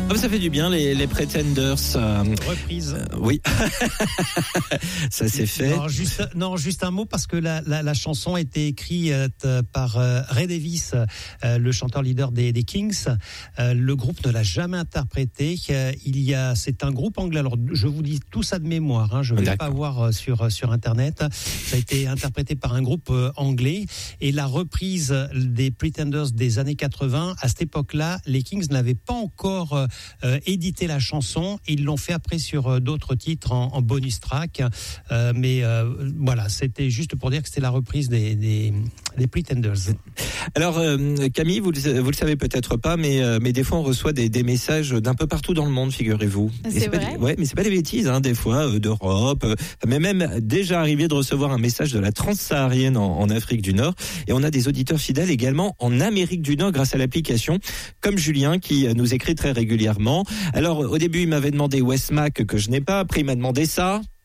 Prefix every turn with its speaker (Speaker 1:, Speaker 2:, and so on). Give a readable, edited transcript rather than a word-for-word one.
Speaker 1: Oh, ça fait du bien, les Pretenders.
Speaker 2: Reprise.
Speaker 1: Oui. Ça c'est fait.
Speaker 2: Juste un mot, parce que la chanson a été écrite par Ray Davies, le chanteur leader des Kings. Le groupe ne l'a jamais interprété. C'est un groupe anglais. Alors, je vous dis tout ça de mémoire, hein. Je ne vais pas voir sur Internet. Ça a été interprété par un groupe anglais. Et la reprise des Pretenders des années 80, à cette époque-là, les Kings n'avaient pas encore édité la chanson. Ils l'ont fait après sur d'autres titres en bonus track. Mais voilà, c'était juste pour dire que c'était la reprise des Pretenders.
Speaker 1: Alors Camille, vous le savez peut-être pas, mais des fois on reçoit des messages d'un peu partout dans le monde, figurez-vous.
Speaker 3: C'est vrai.
Speaker 1: Ouais, mais c'est pas des bêtises, hein, des fois d'Europe, mais même déjà arrivé de recevoir un message de la transsaharienne en Afrique du Nord, et on a des auditeurs fidèles également en Amérique du Nord grâce à l'application, comme Julien qui nous écrit très régulièrement. Alors au début il m'avait demandé Westmac que je n'ai pas, après il m'a demandé ça.